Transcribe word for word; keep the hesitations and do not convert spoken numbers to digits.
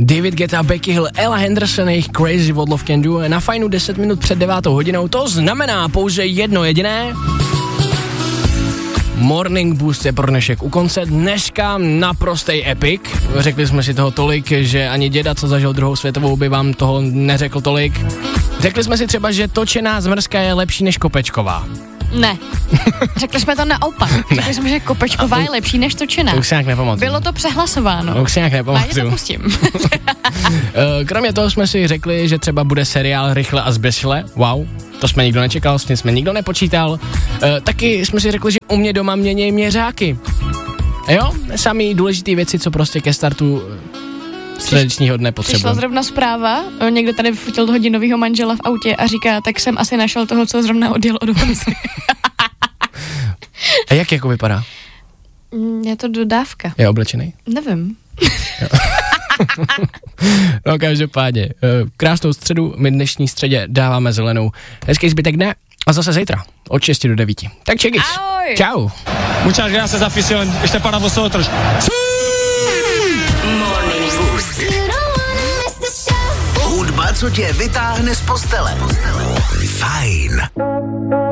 David Guetta, Becky Hill, Ella Henderson, jejich Crazy What Love Can Do. Na Fajnu deset minut před devátou hodinou. To znamená pouze jedno jediné. Morning Boost je pro dnešek u konce. Dneska naprostej epic. Řekli jsme si toho tolik, že ani děda, co zažil druhou světovou, by vám toho neřekl tolik. Řekli jsme si třeba, že točená zmrzka je lepší než kopečková. Ne. Řekli jsme to naopak. Řekli jsme, že kopečková je lepší než točená. To už se nějak nepamatuju. Bylo to přehlasováno. To už se nějak nepamatuju. Já to pustím. Kromě toho jsme si řekli, že třeba bude seriál Rychle a zběsile. Wow, to jsme nikdo nečekal, s tím jsme nikdo nepočítal. Taky jsme si řekli, že u mě doma mění měřáky. Jo, samý důležitý věci, co prostě ke startu středečního dne potřebujeme. Přišla zrovna zpráva, někdo tady vyfotil toho hodinovýho manžela v autě a říká, tak jsem asi našel toho, co zrovna odjel od Honzy. A jak jako vypadá? Je to dodávka. Je oblečený? Nevím. No každopádně, krásnou středu, my dnešní středě dáváme zelenou. Hezký zbytek dne a zase zítra od šesti do devíti. Tak čekaj. Čau. Muchas gracias, afición. Ještě para vosotros. Morning Boost. Hudba, co tě vytáhne z postele. Fajn.